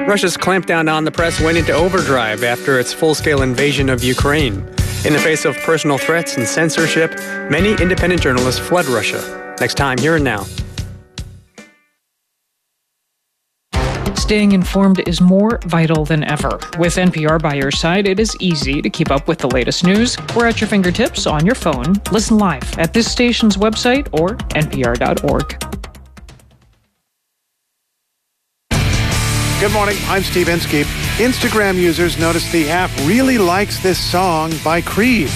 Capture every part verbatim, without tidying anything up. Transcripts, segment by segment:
Russia's clampdown on the press went into overdrive after its full-scale invasion of Ukraine. In the face of personal threats and censorship, many independent journalists fled Russia. Next time, Here and Now. Staying informed is more vital than ever. With N P R by your side, it is easy to keep up with the latest news. We're at your fingertips on your phone. Listen live at this station's website or N P R dot org. Good morning, I'm Steve Inskeep. Instagram users noticed the app really likes this song by Creed.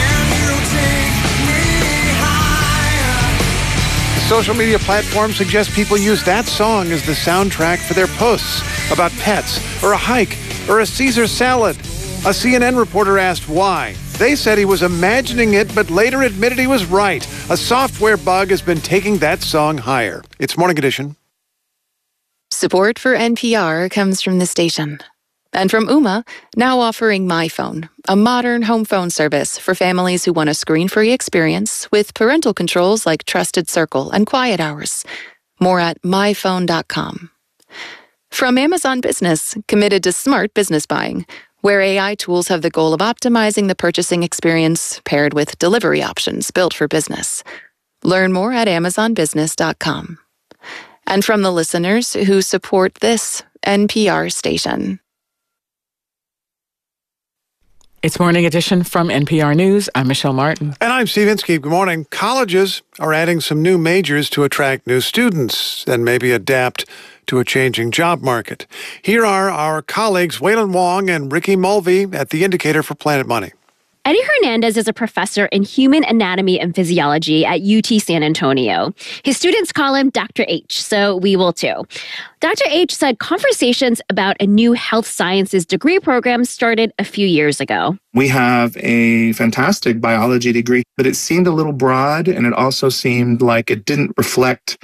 The social media platform suggests people use that song as the soundtrack for their posts about pets or a hike or a Caesar salad. A C N N reporter asked why. They said he was imagining it, but later admitted he was right. A software bug has been taking that song higher. It's Morning Edition. Support for N P R comes from the station. And from Ooma, now offering MyPhone, a modern home phone service for families who want a screen-free experience with parental controls like Trusted Circle and Quiet Hours. More at my phone dot com. From Amazon Business, committed to smart business buying, where A I tools have the goal of optimizing the purchasing experience paired with delivery options built for business. Learn more at amazon business dot com. And from the listeners who support this N P R station. It's Morning Edition from N P R News. I'm Michelle Martin. And I'm Steve Inskeep. Good morning. Colleges are adding some new majors to attract new students and maybe adapt to a changing job market. Here are our colleagues Waylon Wong and Ricky Mulvey at The Indicator for Planet Money. Eddie Hernandez is a professor in human anatomy and physiology at U T San Antonio. His students call him Doctor H, so we will too. Doctor H said conversations about a new health sciences degree program started a few years ago. We have a fantastic biology degree, but it seemed a little broad, and it also seemed like it didn't reflect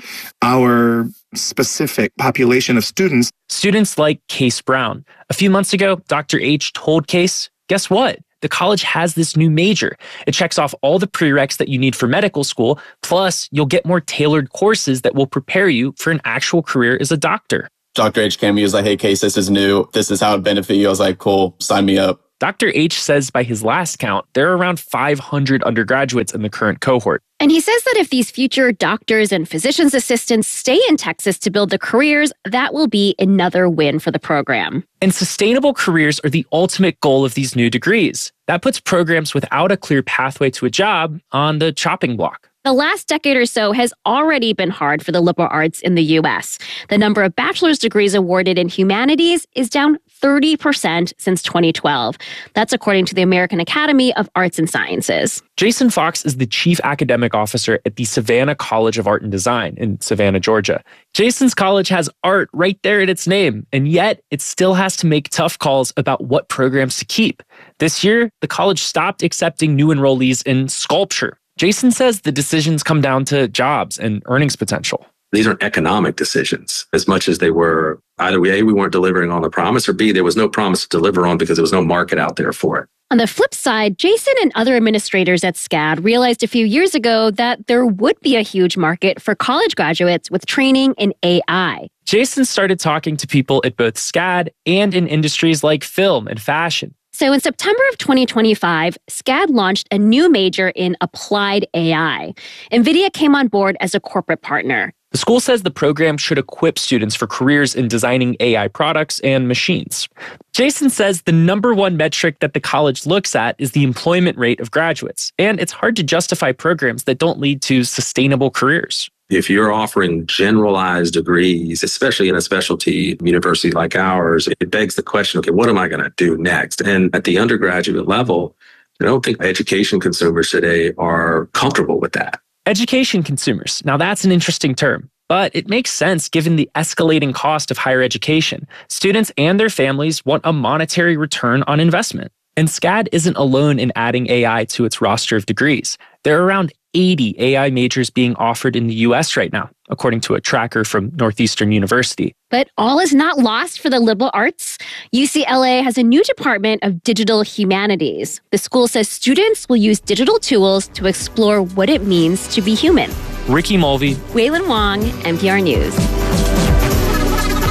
our specific population of students. Students like Case Brown. A few months ago, Doctor H told Case, guess what? The college has this new major. It checks off all the prereqs that you need for medical school, plus you'll get more tailored courses that will prepare you for an actual career as a doctor. Doctor H came, he was like, hey, Case, this is new. This is how it benefits you. I was like, cool, sign me up. Doctor H says by his last count, there are around five hundred undergraduates in the current cohort. And he says that if these future doctors and physician's assistants stay in Texas to build the careers, that will be another win for the program. And sustainable careers are the ultimate goal of these new degrees. That puts programs without a clear pathway to a job on the chopping block. The last decade or so has already been hard for the liberal arts in the U S. The number of bachelor's degrees awarded in humanities is down thirty percent since twenty twelve. That's according to the American Academy of Arts and Sciences. Jason Fox is the chief academic officer at the Savannah College of Art and Design in Savannah, Georgia. Jason's college has art right there in its name, and yet it still has to make tough calls about what programs to keep. This year, the college stopped accepting new enrollees in sculpture. Jason says the decisions come down to jobs and earnings potential. These aren't economic decisions as much as they were either A, we weren't delivering on the promise, or B, there was no promise to deliver on because there was no market out there for it. On the flip side, Jason and other administrators at SCAD realized a few years ago that there would be a huge market for college graduates with training in A I. Jason started talking to people at both SCAD and in industries like film and fashion. So in September of twenty twenty-five, SCAD launched a new major in applied A I. NVIDIA came on board as a corporate partner. The school says the program should equip students for careers in designing A I products and machines. Jason says the number one metric that the college looks at is the employment rate of graduates, and it's hard to justify programs that don't lead to sustainable careers. If you're offering generalized degrees, especially in a specialty university like ours, it begs the question, okay, what am I going to do next? And at the undergraduate level, I don't think education consumers today are comfortable with that. Education consumers. Now that's an interesting term, but it makes sense given the escalating cost of higher education. Students and their families want a monetary return on investment. And SCAD isn't alone in adding A I to its roster of degrees. There are around eighty A I majors being offered in the U S right now, according to a tracker from Northeastern University. But all is not lost for the liberal arts. U C L A has a new department of digital humanities. The school says students will use digital tools to explore what it means to be human. Ricky Mulvey, Waylon Wong, N P R News.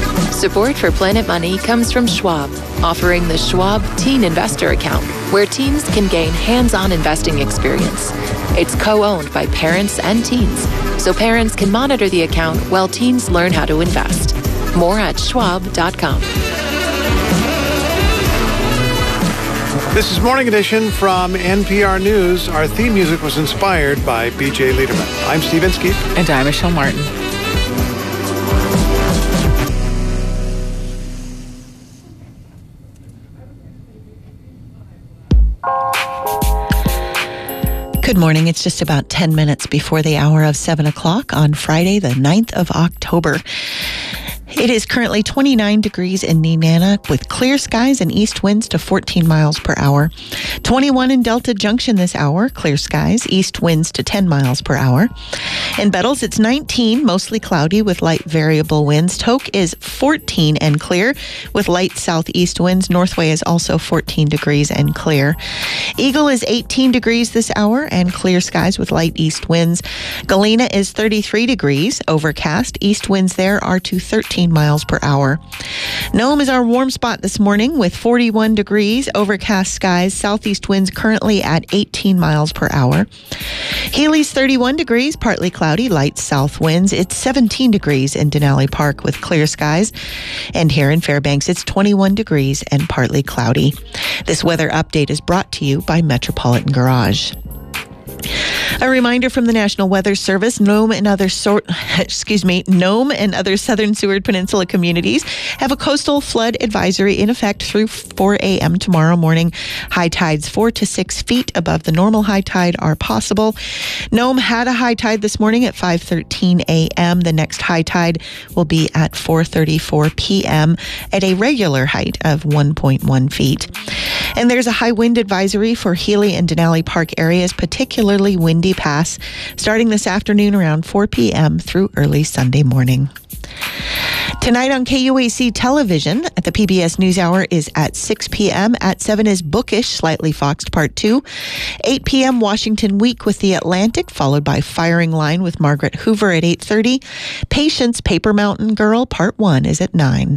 Support for Planet Money comes from Schwab, offering the Schwab Teen Investor Account, where teens can gain hands-on investing experience. It's co-owned by parents and teens, so parents can monitor the account while teens learn how to invest. More at schwab dot com. This is Morning Edition from N P R News. Our theme music was inspired by B J Liederman. I'm Steve Inskeep. And I'm Michelle Martin. Good morning. It's just about ten minutes before the hour of seven o'clock on Friday, the ninth of October. It is currently twenty-nine degrees in Nenana with clear skies and east winds to fourteen miles per hour. twenty-one in Delta Junction this hour, clear skies, east winds to ten miles per hour. In Bettles, it's nineteen, mostly cloudy with light variable winds. Tok is fourteen and clear with light southeast winds. Northway is also fourteen degrees and clear. Eagle is eighteen degrees this hour and clear skies with light east winds. Galena is thirty-three degrees, overcast. East winds there are to thirteen miles per hour. Nome is our warm spot this morning with forty-one degrees, overcast skies, southeast winds currently at eighteen miles per hour. Healy's thirty-one degrees, partly cloudy, light south winds. It's seventeen degrees in Denali Park with clear skies. And here in Fairbanks, it's twenty-one degrees and partly cloudy. This weather update is brought to you by Metropolitan Garage. A reminder from the National Weather Service, Nome and other sort, excuse me, Nome and other southern Seward Peninsula communities have a coastal flood advisory in effect through four a.m. tomorrow morning. High tides four to six feet above the normal high tide are possible. Nome had a high tide this morning at five thirteen a.m. The next high tide will be at four thirty-four p.m. at a regular height of one point one feet. And there's a high wind advisory for Healy and Denali Park areas, particularly windy pass, starting this afternoon around four p.m. through early Sunday morning. Tonight on K U A C television, at the P B S NewsHour is at six p.m. At seven is Bookish, Slightly Foxed Part two. eight p.m. Washington Week with the Atlantic, followed by Firing Line with Margaret Hoover at eight thirty. Patience, Paper Mountain Girl Part one is at nine.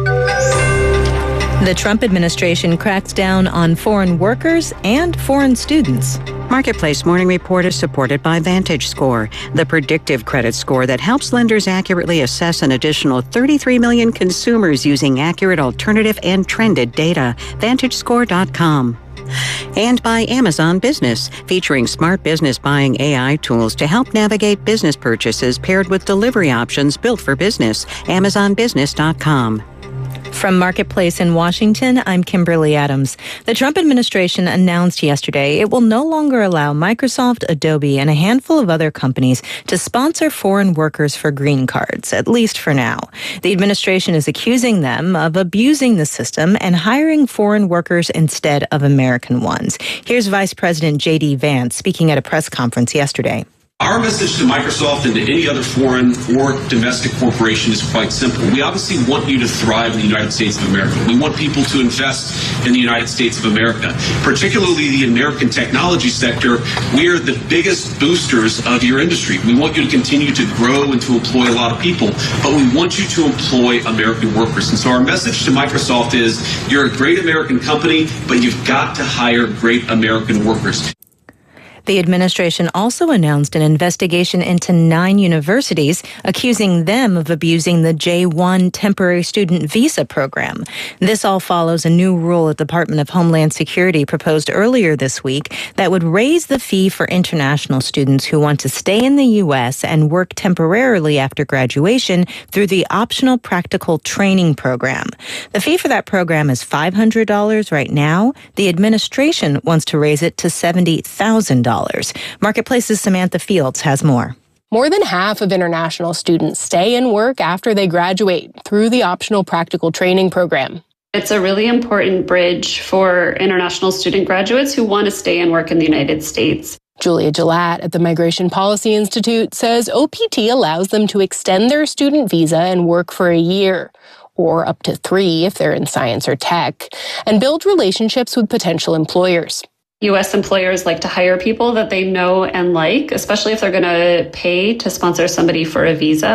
The Trump administration cracks down on foreign workers and foreign students. Marketplace Morning Report is supported by VantageScore, the predictive credit score that helps lenders accurately assess an additional thirty-three million consumers using accurate alternative and trended data. Vantage Score dot com. And by Amazon Business, featuring smart business buying A I tools to help navigate business purchases paired with delivery options built for business. Amazon Business dot com. From Marketplace in Washington, I'm Kimberly Adams. The Trump administration announced yesterday it will no longer allow Microsoft, Adobe, and a handful of other companies to sponsor foreign workers for green cards, at least for now. The administration is accusing them of abusing the system and hiring foreign workers instead of American ones. Here's Vice President J D Vance speaking at a press conference yesterday. Our message to Microsoft and to any other foreign or domestic corporation is quite simple. We obviously want you to thrive in the United States of America. We want people to invest in the United States of America, particularly the American technology sector. We are the biggest boosters of your industry. We want you to continue to grow and to employ a lot of people, but we want you to employ American workers. And so our message to Microsoft is you're a great American company, but you've got to hire great American workers. The administration also announced an investigation into nine universities, accusing them of abusing the J one temporary student visa program. This all follows a new rule the Department of Homeland Security proposed earlier this week that would raise the fee for international students who want to stay in the U S and work temporarily after graduation through the optional practical training program. The fee for that program is five hundred dollars right now. The administration wants to raise it to seventy thousand dollars. Marketplace's Samantha Fields has more. More than half of international students stay and work after they graduate through the optional practical training program. It's a really important bridge for international student graduates who want to stay and work in the United States. Julia Gillette at the Migration Policy Institute says O P T allows them to extend their student visa and work for a year, or up to three if they're in science or tech, and build relationships with potential employers. U S employers like to hire people that they know and like, especially if they're going to pay to sponsor somebody for a visa.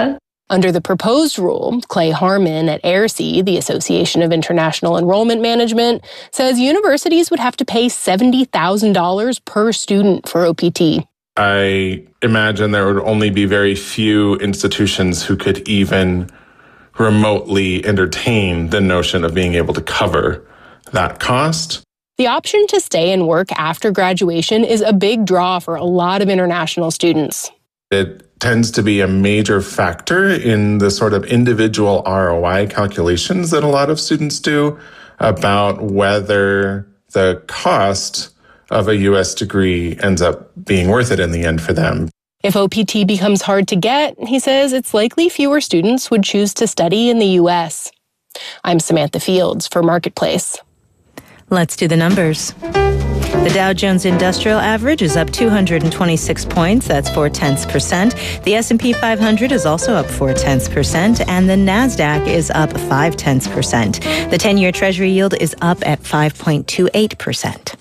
Under the proposed rule, Clay Harmon at A I R C, the Association of International Enrollment Management, says universities would have to pay seventy thousand dollars per student for O P T. I imagine there would only be very few institutions who could even remotely entertain the notion of being able to cover that cost. The option to stay and work after graduation is a big draw for a lot of international students. It tends to be a major factor in the sort of individual R O I calculations that a lot of students do about whether the cost of a U S degree ends up being worth it in the end for them. If O P T becomes hard to get, he says it's likely fewer students would choose to study in the U S. I'm Samantha Fields for Marketplace. Let's do the numbers. The Dow Jones Industrial Average is up two hundred twenty-six points. That's four tenths percent. The S and P five hundred is also up four tenths percent, and the Nasdaq is up five tenths percent. The ten-year Treasury yield is up at five point two eight percent.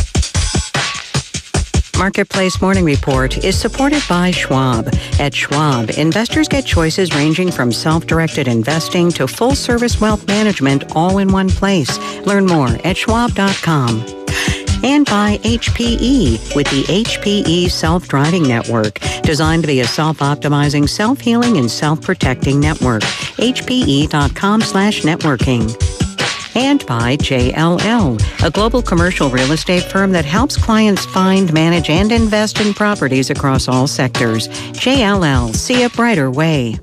Marketplace Morning Report is supported by Schwab. At Schwab, investors get choices ranging from self-directed investing to full-service wealth management all in one place. Learn more at schwab dot com. And by H P E with the H P E Self-Driving Network, designed to be a self-optimizing, self-healing, and self-protecting network. H P E dot com slash networking. And by J L L, a global commercial real estate firm that helps clients find, manage, and invest in properties across all sectors. J L L, see a brighter way.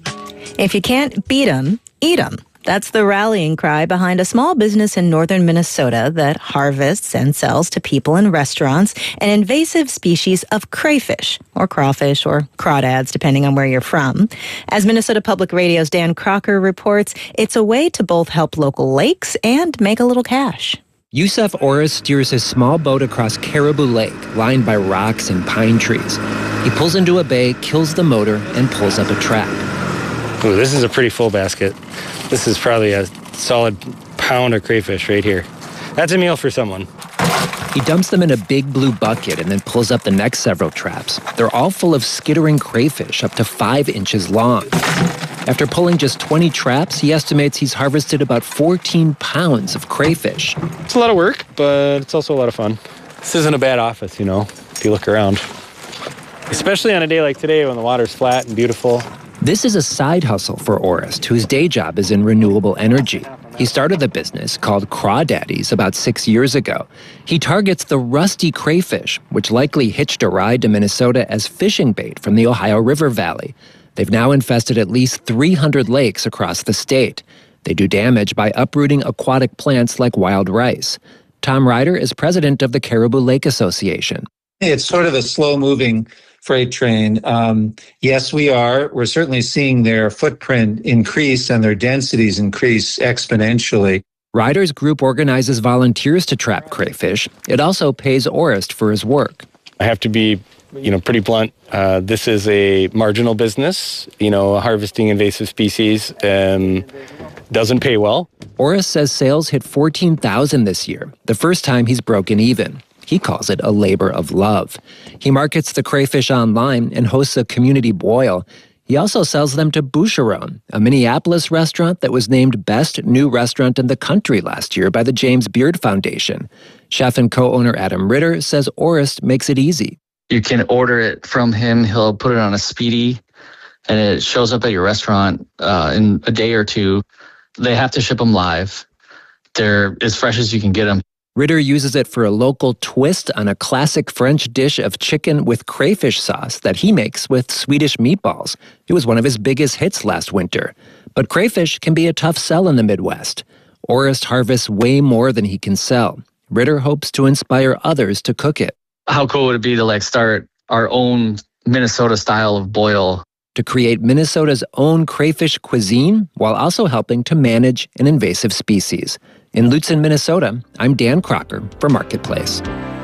If you can't beat 'em, eat 'em. That's the rallying cry behind a small business in northern Minnesota that harvests and sells to people in restaurants an invasive species of crayfish, or crawfish, or crawdads, depending on where you're from. As Minnesota Public Radio's Dan Crocker reports, it's a way to both help local lakes and make a little cash. Yusuf Orris steers his small boat across Caribou Lake, lined by rocks and pine trees. He pulls into a bay, kills the motor, and pulls up a trap. Ooh, this is a pretty full basket. This is probably a solid pound of crayfish right here. That's a meal for someone. He dumps them in a big blue bucket and then pulls up the next several traps. They're all full of skittering crayfish up to five inches long. After pulling just twenty traps, he estimates he's harvested about fourteen pounds of crayfish. It's a lot of work, but it's also a lot of fun. This isn't a bad office, you know, if you look around. Especially on a day like today when the water's flat and beautiful. This is a side hustle for Orist, whose day job is in renewable energy. He started the business called Crawdaddies about six years ago. He targets the rusty crayfish, which likely hitched a ride to Minnesota as fishing bait from the Ohio River Valley. They've now infested at least three hundred lakes across the state. They do damage by uprooting aquatic plants like wild rice. Tom Ryder is president of the Caribou Lake Association. It's sort of a slow-moving freight train. Um, yes, we are. We're certainly seeing their footprint increase and their densities increase exponentially. Ryder's group organizes volunteers to trap crayfish. It also pays Orist for his work. I have to be, you know, pretty blunt. Uh, this is a marginal business. You know, harvesting invasive species um, doesn't pay well. Orist says sales hit fourteen thousand this year, the first time he's broken even. He calls it a labor of love. He markets the crayfish online and hosts a community boil. He also sells them to Boucheron, a Minneapolis restaurant that was named Best New Restaurant in the Country last year by the James Beard Foundation. Chef and co-owner Adam Ritter says Orist makes it easy. You can order it from him. He'll put it on a speedy, and it shows up at your restaurant uh, in a day or two. They have to ship them live. They're as fresh as you can get them. Ritter uses it for a local twist on a classic French dish of chicken with crayfish sauce that he makes with Swedish meatballs. It was one of his biggest hits last winter. But crayfish can be a tough sell in the Midwest. Orist harvests way more than he can sell. Ritter hopes to inspire others to cook it. How cool would it be to like start our own Minnesota style of boil? To create Minnesota's own crayfish cuisine while also helping to manage an invasive species. In Lutzen, Minnesota, I'm Dan Crocker for Marketplace.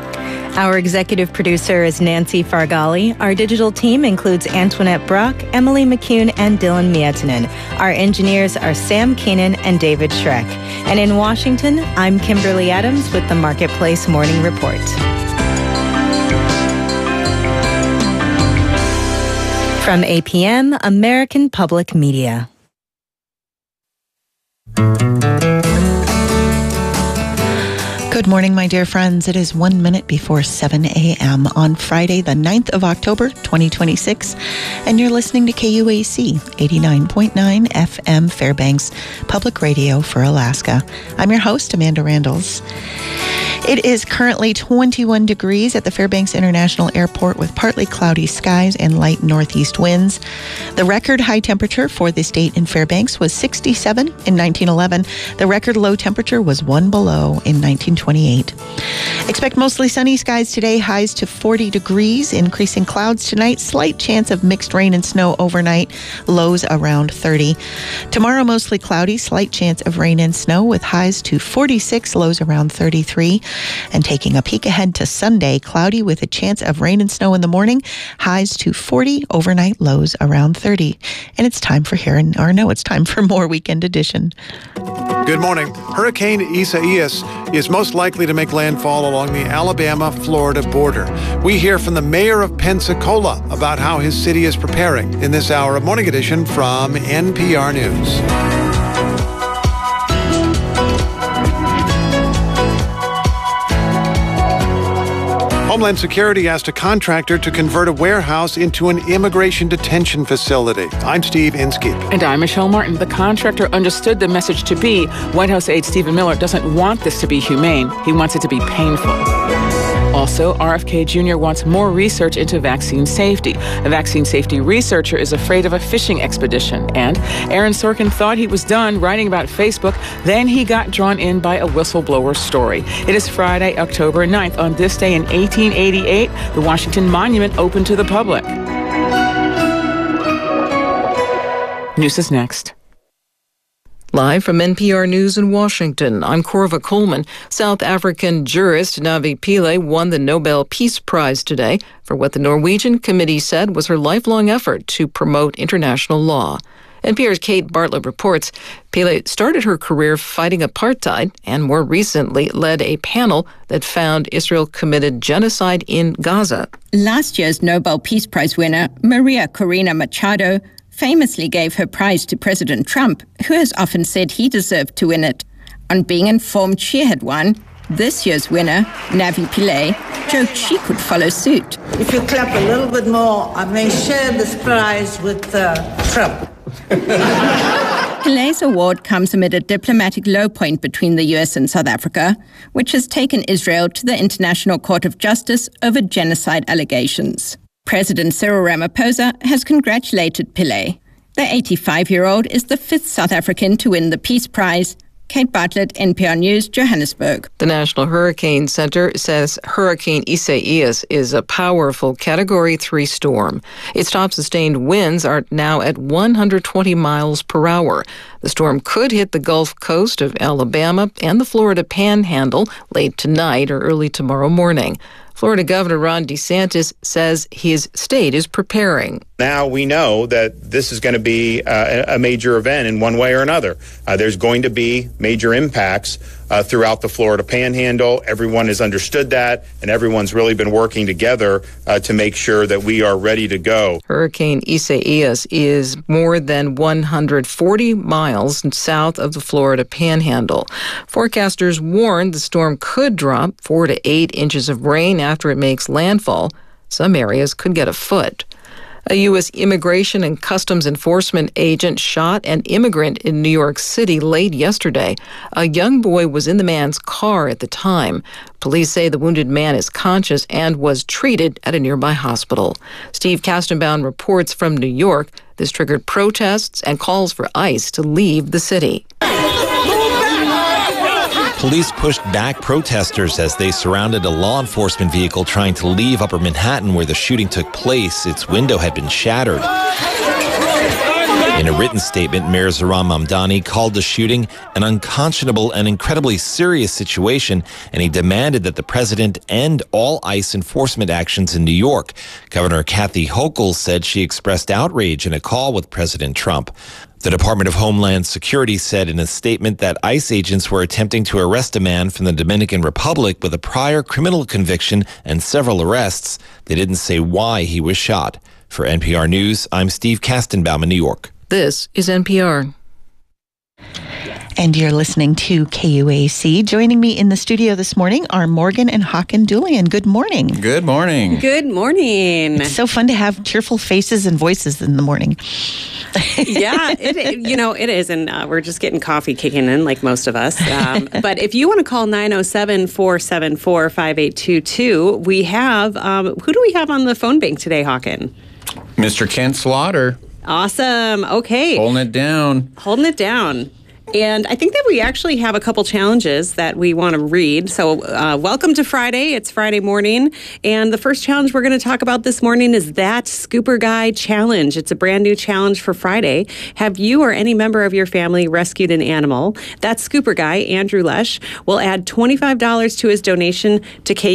Our executive producer is Nancy Fargali. Our digital team includes Antoinette Brock, Emily McCune, and Dylan Miettinen. Our engineers are Sam Keenan and David Schreck. And in Washington, I'm Kimberly Adams with the Marketplace Morning Report. From A P M, American Public Media. Good morning, my dear friends. It is one minute before seven a.m. on Friday, the ninth of October, twenty twenty-six, and you're listening to K U A C eighty-nine point nine F M Fairbanks Public Radio for Alaska. I'm your host, Amanda Randalls. It is currently twenty-one degrees at the Fairbanks International Airport with partly cloudy skies and light northeast winds. The record high temperature for this date in Fairbanks was sixty-seven in nineteen eleven. The record low temperature was one below in nineteen twenty-eight. Expect mostly sunny skies today, highs to forty degrees, increasing clouds tonight, slight chance of mixed rain and snow overnight, lows around thirty. Tomorrow, mostly cloudy, slight chance of rain and snow with highs to forty-six, lows around thirty-three. And taking a peek ahead to Sunday, cloudy with a chance of rain and snow in the morning, highs to forty, overnight lows around thirty. And it's time for here, and or no, it's time for more Weekend Edition. Good morning. Hurricane Isaias is most likely to make landfall along the Alabama-Florida border. We hear from the mayor of Pensacola about how his city is preparing in this hour of Morning Edition from N P R News. Homeland Security asked a contractor to convert a warehouse into an immigration detention facility. I'm Steve Inskeep. And I'm Michelle Martin. The contractor understood the message to be White House aide Stephen Miller doesn't want this to be humane. He wants it to be painful. Also, R F K Junior wants more research into vaccine safety. A vaccine safety researcher is afraid of a fishing expedition. And Aaron Sorkin thought he was done writing about Facebook. Then he got drawn in by a whistleblower story. It is Friday, October ninth. On this day in eighteen eighty-eight, the Washington Monument opened to the public. News is next. Live from N P R News in Washington, I'm Corva Coleman. South African jurist Navi Pillay won the Nobel Peace Prize today for what the Norwegian committee said was her lifelong effort to promote international law. N P R's Kate Bartlett reports Pillay started her career fighting apartheid and more recently led a panel that found Israel committed genocide in Gaza. Last year's Nobel Peace Prize winner, Maria Corina Machado, famously gave her prize to President Trump, who has often said he deserved to win it. On being informed she had won, this year's winner, Navi Pillay, joked she could follow suit. If you clap a little bit more, I may share this prize with uh, Trump. Pillay's award comes amid a diplomatic low point between the U S and South Africa, which has taken Israel to the International Court of Justice over genocide allegations. President Cyril Ramaphosa has congratulated Pillay. The eighty-five-year-old is the fifth South African to win the Peace Prize. Kate Bartlett, N P R News, Johannesburg. The National Hurricane Center says Hurricane Isaias is a powerful Category three storm. Its top-sustained winds are now at one hundred twenty miles per hour. The storm could hit the Gulf Coast of Alabama and the Florida Panhandle late tonight or early tomorrow morning. Florida Governor Ron DeSantis says his state is preparing. Now we know that this is going to be uh, a major event in one way or another. Uh, there's going to be major impacts uh, throughout the Florida Panhandle. Everyone has understood that, and everyone's really been working together uh, to make sure that we are ready to go. Hurricane Isaias is more than one hundred forty miles south of the Florida Panhandle. Forecasters warned the storm could drop four to eight inches of rain after it makes landfall. Some areas could get a foot. A U S Immigration and Customs Enforcement agent shot an immigrant in New York City late yesterday. A young boy was in the man's car at the time. Police say the wounded man is conscious and was treated at a nearby hospital. Steve Kastenbaum reports from New York. This triggered protests and calls for ICE to leave the city. Police pushed back protesters as they surrounded a law enforcement vehicle trying to leave Upper Manhattan where the shooting took place. Its window had been shattered. In a written statement, Mayor Zohran Mamdani called the shooting an unconscionable and incredibly serious situation, and he demanded that the president end all ICE enforcement actions in New York. Governor Kathy Hochul said she expressed outrage in a call with President Trump. The Department of Homeland Security said in a statement that ICE agents were attempting to arrest a man from the Dominican Republic with a prior criminal conviction and several arrests. They didn't say why he was shot. For N P R News, I'm Steve Kastenbaum in New York. This is N P R. And you're listening to K U A C. Joining me in the studio this morning are Morgan and Håkon Doolan. Good morning. Good morning. Good morning. It's so fun to have cheerful faces and voices in the morning. Yeah, it, you know, it is. And uh, we're just getting coffee kicking in like most of us. Um, but if you want to call nine oh seven, four seven four, five eight two two, we have, um, who do we have on the phone bank today, Håkon? Mister Kent Slaughter. Awesome. Okay. Holding it down. Holding it down. And I think that we actually have a couple challenges that we want to read. So uh, welcome to Friday. It's Friday morning. And the first challenge we're going to talk about this morning is That Scooper Guy Challenge. It's a brand new challenge for Friday. Have you or any member of your family rescued an animal? That Scooper Guy, Andrew Lesh, will add twenty-five dollars to his donation to K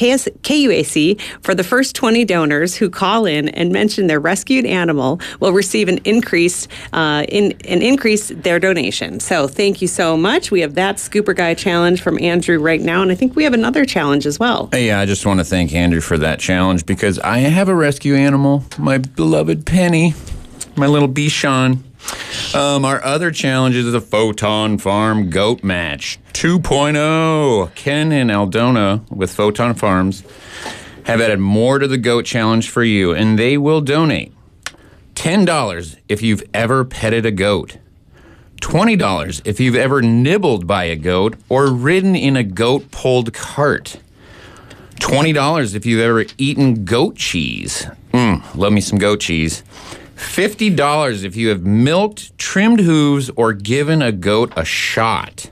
U A C for the first twenty donors who call in and mention their rescued animal will receive an increase, uh, in an increase their donation. So thank you so much. We have That Scooper Guy Challenge from Andrew right now, and I think we have another challenge as well. Yeah, I just want to thank Andrew for that challenge because I have a rescue animal, my beloved Penny, my little Bichon. Um, our other challenge is the Photon Farm Goat Match two point oh. Ken and Aldona with Photon Farms have added more to the goat challenge for you, and they will donate ten dollars if you've ever petted a goat, twenty dollars if you've ever nibbled by a goat or ridden in a goat-pulled cart, twenty dollars if you've ever eaten goat cheese. Mmm, love me some goat cheese. fifty dollars if you have milked, trimmed hooves, or given a goat a shot.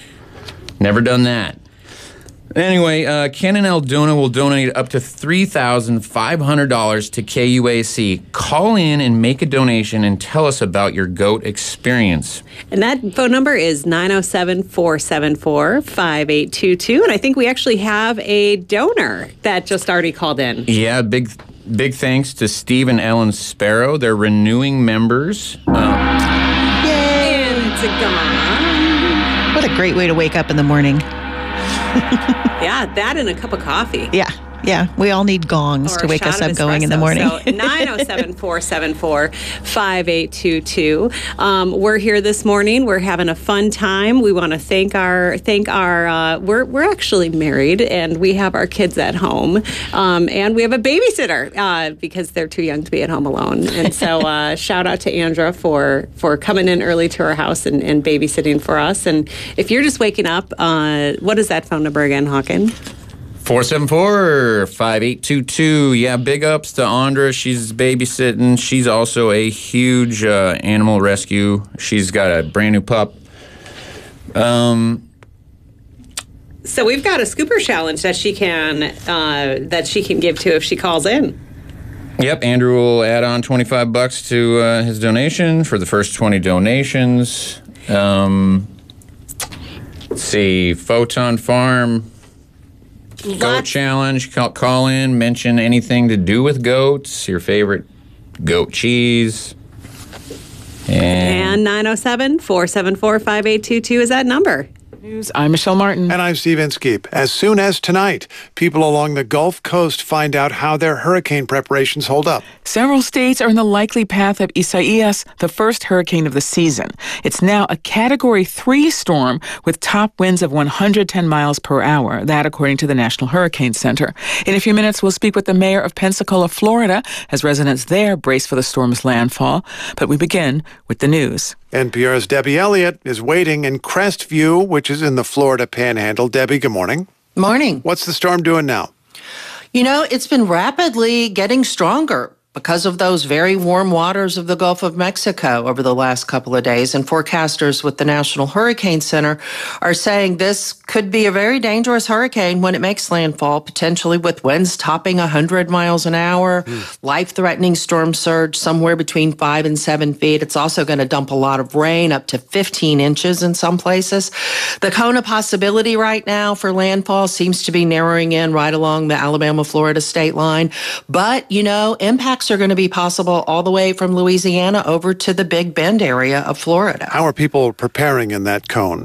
Never done that. Anyway, uh, Ken and Aldona will donate up to three thousand five hundred dollars to K U A C. Call in and make a donation and tell us about your goat experience. And that phone number is nine oh seven, four seven four, five eight two two. And I think we actually have a donor that just already called in. Yeah, big big thanks to Steve and Ellen Sparrow. They're renewing members. Um, Yay! And it's gone. What a great way to wake up in the morning. Yeah, that and a cup of coffee. Yeah, yeah. We all need gongs Or to a wake shot us of up going in the espresso. morning. So nine oh seven, four seven four, five eight two two. Um, we're here this morning. We're having a fun time. We want to thank our thank our. Uh, we're we're actually married and we have our kids at home, um, and we have a babysitter uh, because they're too young to be at home alone. And so uh, shout out to Andra for for coming in early to our house and, and babysitting for us. And if you're just waking up, uh, what is that phone number again, Håkon? four seven four, five eight two two. Yeah, big ups to Andra. She's babysitting. She's also a huge uh, animal rescue. She's got a brand new pup. Um, so we've got a scooper challenge that she can uh, that she can give to if she calls in. Yep, Andrew will add on twenty-five bucks to uh, his donation for the first twenty donations. Um, let's see, Photon Farm Goat Lots. Challenge. Call, call in, mention anything to do with goats, your favorite goat cheese. And, And nine oh seven, four seven four, five eight two two is that number. News. I'm Michelle Martin. And I'm Steve Inskeep. As soon as tonight, people along the Gulf Coast find out how their hurricane preparations hold up. Several states are in the likely path of Isaias, the first hurricane of the season. It's now a Category three storm with top winds of one hundred ten miles per hour. That, according to the National Hurricane Center. In a few minutes, we'll speak with the mayor of Pensacola, Florida, as residents there brace for the storm's landfall. But we begin with the news. N P R's Debbie Elliott is waiting in Crestview, which is in the Florida Panhandle. Debbie, good morning. Morning. What's the storm doing now? You know, it's been rapidly getting stronger because of those very warm waters of the Gulf of Mexico over the last couple of days. And forecasters with the National Hurricane Center are saying this could be a very dangerous hurricane when it makes landfall, potentially with winds topping one hundred miles an hour, mm. life-threatening storm surge somewhere between five and seven feet. It's also going to dump a lot of rain, up to fifteen inches in some places. The Kona possibility right now for landfall seems to be narrowing in right along the Alabama-Florida state line. But, you know, impact are going to be possible all the way from Louisiana over to the Big Bend area of Florida. How are people preparing in that cone?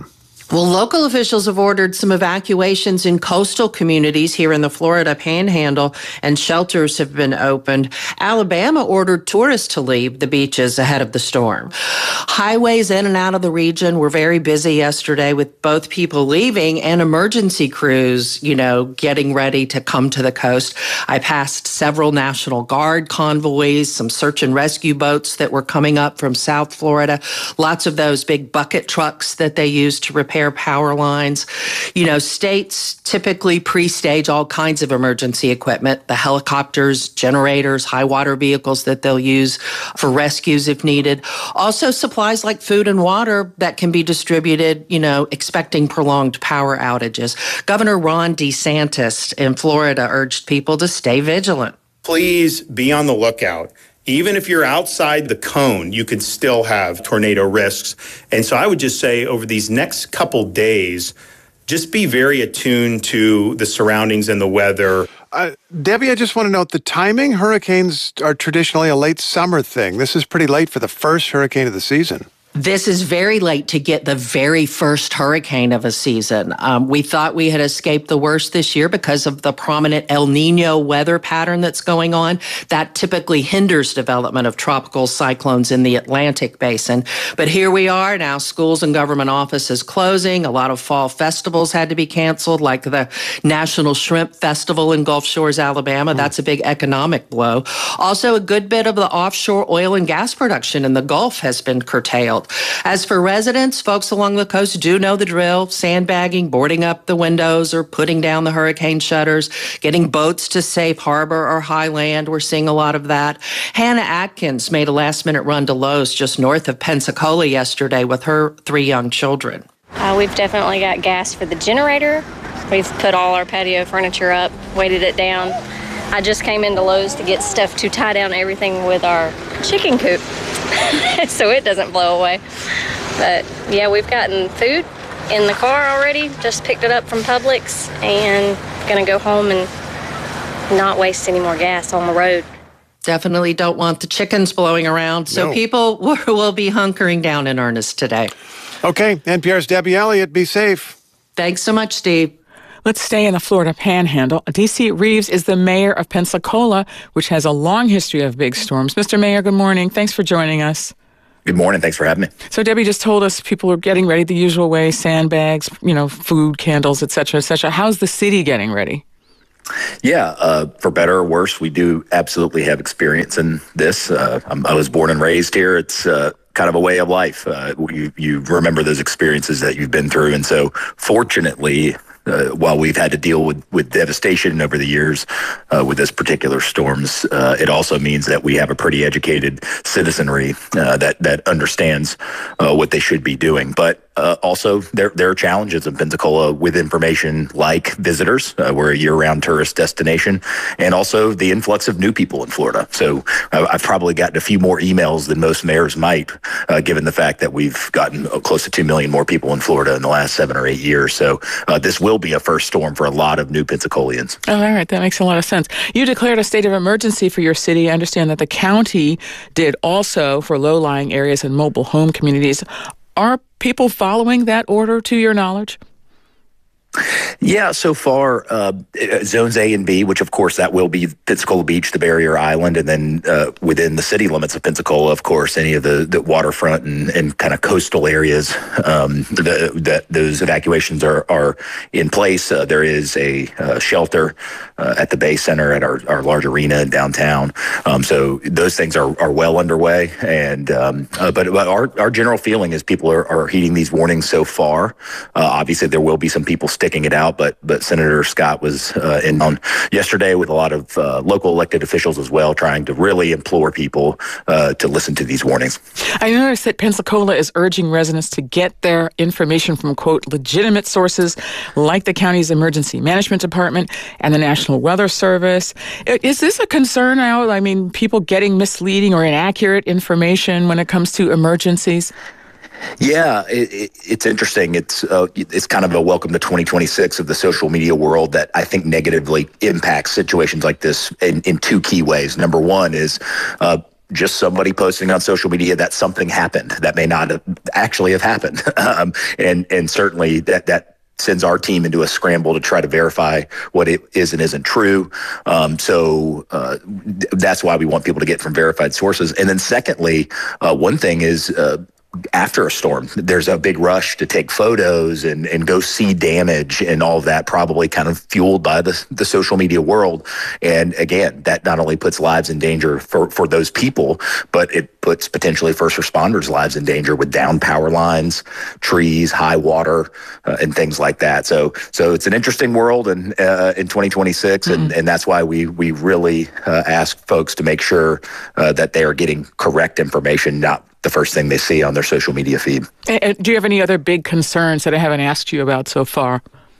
Well, local officials have ordered some evacuations in coastal communities here in the Florida Panhandle, and shelters have been opened. Alabama ordered tourists to leave the beaches ahead of the storm. Highways in and out of the region were very busy yesterday with both people leaving and emergency crews, you know, getting ready to come to the coast. I passed several National Guard convoys, some search and rescue boats that were coming up from South Florida, lots of those big bucket trucks that they use to repair power lines. You know, states typically pre-stage all kinds of emergency equipment, the helicopters, generators, high water vehicles that they'll use for rescues if needed. Also supplies like food and water that can be distributed, you know, expecting prolonged power outages. Governor Ron DeSantis in Florida urged people to stay vigilant. Please be on the lookout. Even if you're outside the cone, you could still have tornado risks. And so I would just say over these next couple days, just be very attuned to the surroundings and the weather. Uh, Debbie, I just want to note the timing. Hurricanes are traditionally a late summer thing. This is pretty late for the first hurricane of the season. This is very late to get the very first hurricane of a season. Um, we thought we had escaped the worst this year because of the prominent El Nino weather pattern that's going on. That typically hinders development of tropical cyclones in the Atlantic basin. But here we are now, schools and government offices closing. A lot of fall festivals had to be canceled, like the National Shrimp Festival in Gulf Shores, Alabama. Mm. That's a big economic blow. Also, a good bit of the offshore oil and gas production in the Gulf has been curtailed. As for residents, folks along the coast do know the drill, sandbagging, boarding up the windows or putting down the hurricane shutters, getting boats to safe harbor or high land. We're seeing a lot of that. Hannah Atkins made a last-minute run to Lowe's just north of Pensacola yesterday with her three young children. Uh, we've definitely got gas for the generator. We've put all our patio furniture up, weighted it down. I just came into Lowe's to get stuff to tie down everything with our chicken coop so it doesn't blow away. But yeah, we've gotten food in the car already, just picked it up from Publix, and gonna go home and not waste any more gas on the road. Definitely don't want the chickens blowing around, so No. people will be hunkering down in earnest today. Okay, N P R's Debbie Elliott, be safe. Thanks so much, Steve. Let's stay in the Florida Panhandle. D C Reeves is the mayor of Pensacola, which has a long history of big storms. Mister Mayor, good morning. Thanks for joining us. Good morning. Thanks for having me. So Debbie just told us people are getting ready the usual way, sandbags, you know, food, candles, et cetera, et cetera. How's the city getting ready? Yeah, uh, for better or worse, we do absolutely have experience in this. Uh, I'm, I was born and raised here. It's uh, kind of a way of life. Uh, you, you remember those experiences that you've been through. And so fortunately, Uh, while we've had to deal with, with devastation over the years uh, with this particular storms, uh, it also means that we have a pretty educated citizenry uh, that that understands uh, what they should be doing. But uh, also, there there are challenges in Pensacola with information like visitors. Uh, we're a year-round tourist destination, and also the influx of new people in Florida. So uh, I've probably gotten a few more emails than most mayors might, uh, given the fact that we've gotten close to two million more people in Florida in the last seven or eight years. So uh, this will be a first storm for a lot of new Pensacolians. Oh, all right. That makes a lot of sense. You declared a state of emergency for your city. I understand that the county did also for low-lying areas and mobile home communities. Are people following that order to your knowledge? Yeah, so far, uh, zones A and B, which of course that will be Pensacola Beach, the barrier island, and then uh, within the city limits of Pensacola, of course, any of the, the waterfront and, and kind of coastal areas, um, the, that those evacuations are, are in place. Uh, there is a uh, shelter uh, at the Bay Center at our, our large arena in downtown. Um, so those things are, are well underway. And um, uh, but, but our, our general feeling is people are, are heeding these warnings so far. Uh, obviously, there will be some people sticking it out, but but Senator Scott was uh, in on yesterday with a lot of uh, local elected officials as well, trying to really implore people uh, to listen to these warnings. I noticed that Pensacola is urging residents to get their information from, quote, legitimate sources like the county's emergency management department and the National Weather Service. Is this a concern now? I mean, people getting misleading or inaccurate information when it comes to emergencies? Yeah, it, it, it's interesting. It's uh, it's kind of a welcome to twenty twenty-six of the social media world that I think negatively impacts situations like this in, in two key ways. Number one is uh, just somebody posting on social media that something happened that may not have actually have happened. um, and, and certainly that, that sends our team into a scramble to try to verify what it is and isn't true. Um, so uh, that's why we want people to get from verified sources. And then secondly, uh, one thing is, uh, after a storm, there's a big rush to take photos and, and go see damage and all of that, probably kind of fueled by the, the social media world. And again, that not only puts lives in danger for, for those people, but it puts potentially first responders' lives in danger with down power lines, trees, high water, uh, and things like that. So so it's an interesting world in, uh, in twenty twenty-six, mm-hmm. and, and that's why we, we really uh, ask folks to make sure uh, that they are getting correct information, not the first thing they see on their social media feed. And do you have any other big concerns that I haven't asked you about so far?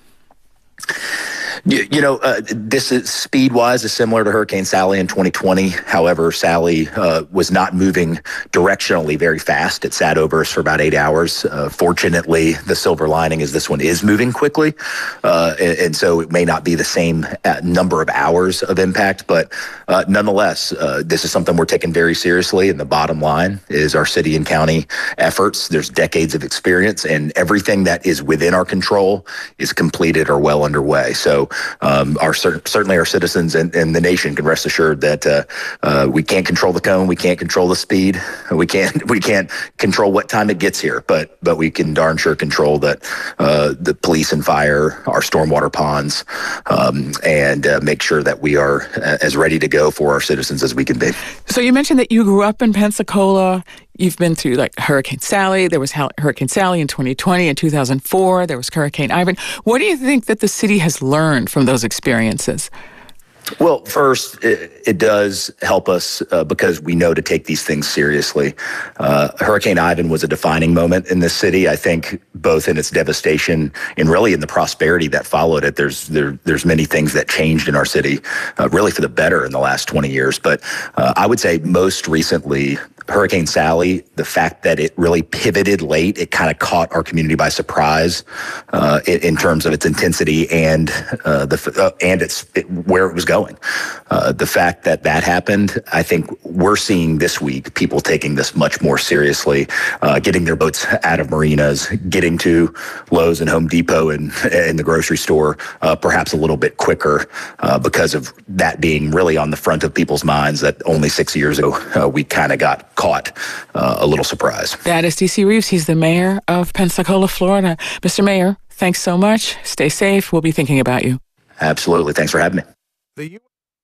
You, you know, uh, this is speed-wise is similar to Hurricane Sally in twenty twenty. However, Sally uh, was not moving directionally very fast. It sat over us for about eight hours. Uh, fortunately, the silver lining is this one is moving quickly, uh, and, and so it may not be the same uh, number of hours of impact. But uh, nonetheless, uh, this is something we're taking very seriously. And the bottom line is our city and county efforts. There's decades of experience, and everything that is within our control is completed or well underway. So um, our certainly our citizens and, and the nation can rest assured that uh, uh, we can't control the cone, we can't control the speed, we can't we can't control what time it gets here, but but we can darn sure control that uh, the police and fire, our stormwater ponds, um, and uh, make sure that we are as ready to go for our citizens as we can be. So you mentioned that you grew up in Pensacola. You've been through like Hurricane Sally. There was Hurricane Sally in twenty twenty. In two thousand four, there was Hurricane Ivan. What do you think that the city has learned from those experiences? Well, first, it, it does help us uh, because we know to take these things seriously. Uh, Hurricane Ivan was a defining moment in this city, I think, both in its devastation and really in the prosperity that followed it. There's there, there's many things that changed in our city, uh, really for the better in the last twenty years. But uh, I would say most recently, Hurricane Sally, the fact that it really pivoted late, it kind of caught our community by surprise uh, in, in terms of its intensity and uh, the uh, and its it, where it was going. Uh, the fact that that happened, I think we're seeing this week people taking this much more seriously, uh, getting their boats out of marinas, getting to Lowe's and Home Depot and in the grocery store, uh, perhaps a little bit quicker uh, because of that being really on the front of people's minds. That only six years ago uh, we kind of got caught uh, a little surprised. That is D C Reeves. He's the mayor of Pensacola, Florida. Mister Mayor, thanks so much. Stay safe. We'll be thinking about you. Absolutely. Thanks for having me. The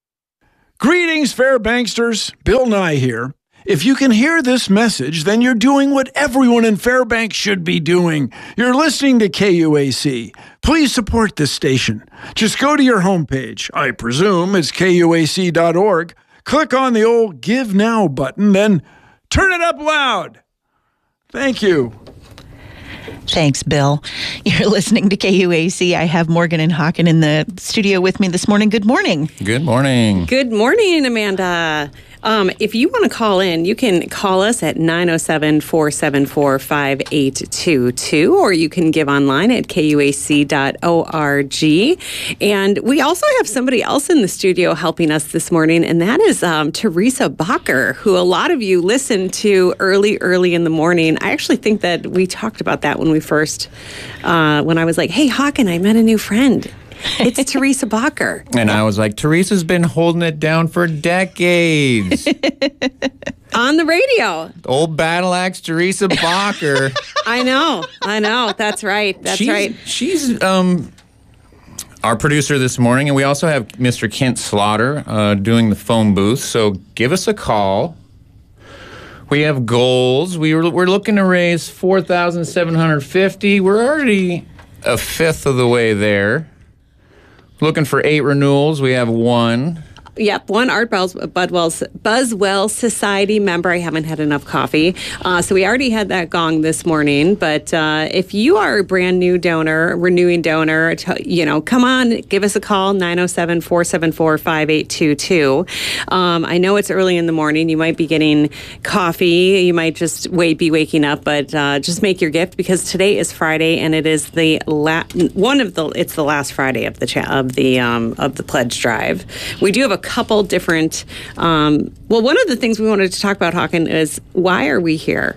Greetings, Fairbanksters. Bill Nye here. If you can hear this message, then you're doing what everyone in Fairbanks should be doing. You're listening to K U A C. Please support this station. Just go to your homepage. I presume it's K U A C dot org. Click on the old Give Now button, then turn it up loud. Thank you. Thanks, Bill. You're listening to K U A C. I have Morgan and Hawken in the studio with me this morning. Good morning. Good morning. Good morning, Amanda. Um, if you want to call in, you can call us at nine oh seven, four seven four, five eight two two, or you can give online at K U A C dot org. And we also have somebody else in the studio helping us this morning, and that is um, Teresa Bacher, who a lot of you listen to early, early in the morning. I actually think that we talked about that when we first, uh, when I was like, hey, Hawken, I met a new friend. It's Teresa Bacher. And I was like, Teresa's been holding it down for decades. On the radio. Old battle axe Teresa Bacher. I know. I know. That's right. That's she's, right. She's um our producer this morning, and we also have Mister Kent Slaughter uh, doing the phone booth. So give us a call. We have goals. We were, we're looking to raise four thousand seven hundred fifty dollars. We're already a fifth of the way there. Looking for eight renewals. We have one. Yep, one Art Budwell, Buzzwell Society member. I haven't had enough coffee. Uh, so we already had that gong this morning. But uh, if you are a brand new donor, renewing donor, t- you know, come on, give us a call, nine oh seven, four seven four, five eight two two. Um, I know it's early in the morning. You might be getting coffee. You might just wait, be waking up. But uh, just make your gift, because today is Friday, and it is the la- one of the, it's the last Friday of the, cha- of the, um, of the pledge drive. We do have a couple different, um, well, one of the things we wanted to talk about, Håkan, is why are we here?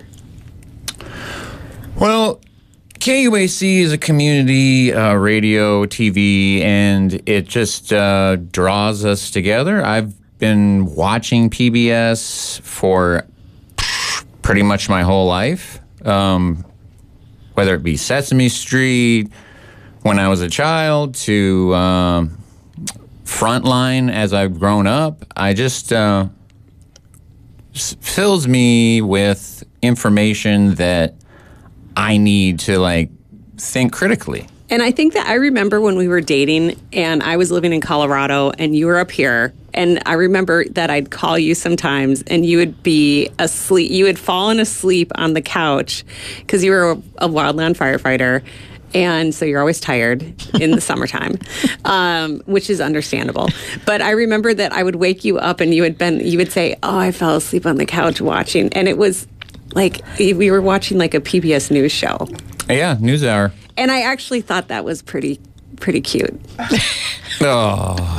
Well, K U A C is a community uh, radio, T V, and it just uh, draws us together. I've been watching P B S for pretty much my whole life, um, whether it be Sesame Street when I was a child to um, Frontline as I've grown up. I just uh, fills me with information that I need to like think critically. And I think that I remember when we were dating and I was living in Colorado and you were up here. And I remember that I'd call you sometimes and you would be asleep. You had fallen asleep on the couch because you were a, a wildland firefighter. And so you're always tired in the summertime, um, which is understandable. But I remember that I would wake you up and you had been, you would say, oh, I fell asleep on the couch watching. And it was like we were watching like a P B S News show. Yeah, News Hour. And I actually thought that was pretty, pretty cute. Oh.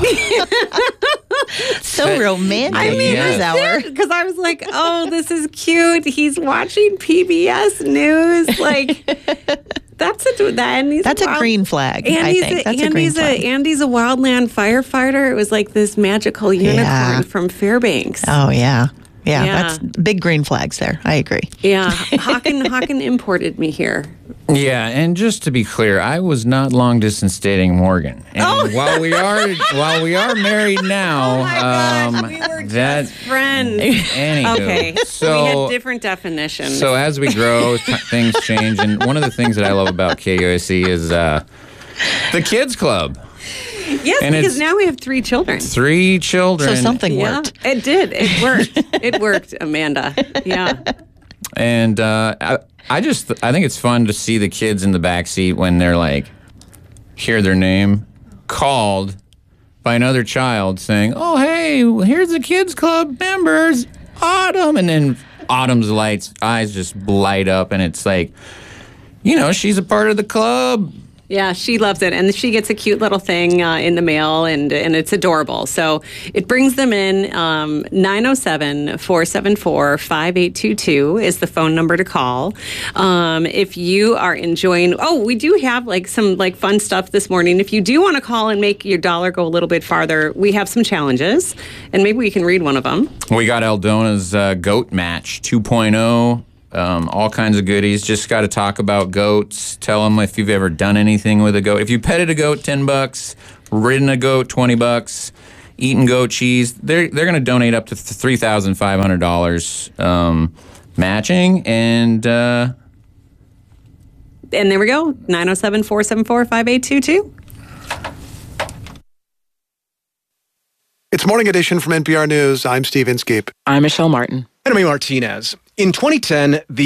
So romantic. I mean, Yes. hour. Because I was like, oh, this is cute. He's watching P B S News. Like, that's a that. Andy's That's a, a wild, green flag, Andy's I think. A, That's a green Andy's flag. A, Andy's a wildland firefighter. It was like this magical unicorn Yeah. from Fairbanks. Oh, yeah. Yeah, Yeah. that's big green flags there. I agree. Yeah, Håkan, Håkan imported me here. Yeah, and just to be clear, I was not long distance dating Morgan. And Oh. while we are while we are married now, um, we were that friends. Anywho, Okay, so we had different definitions. so as we grow, t- things change, and one of the things that I love about K U A C is uh, the Kids Club. yes, and because it's- now we have three children. Three children. yeah, it did. It worked. It worked, Amanda. Yeah. And uh, I, I just, I think it's fun to see the kids in the backseat when they're like, hear their name called by another child saying, oh, hey, here's the Kids Club members, Autumn. And then Autumn's lights, eyes just light up. And it's like, you know, she's a part of the club. Yeah, she loves it. And she gets a cute little thing uh, in the mail, and, and it's adorable. So it brings them in. Um, nine oh seven, four seven four, five eight two two is the phone number to call. Um, if you are enjoying, oh, we do have like some like fun stuff this morning. If you do want to call and make your dollar go a little bit farther, we have some challenges, and maybe we can read one of them. We got Eldona's uh, Goat Match two point oh. Um, all kinds of goodies. Just got to talk about goats. Tell them if you've ever done anything with a goat. If you petted a goat, ten bucks. Ridden a goat, twenty bucks. Eaten goat cheese. They're they're going to donate up to three thousand five hundred dollars um, matching. And uh, And there we go. nine oh seven, four seven four, five eight two two. It's Morning Edition from N P R News. I'm Steve Inskeep. I'm Michelle Martin. Enemy Martinez. In twenty ten, the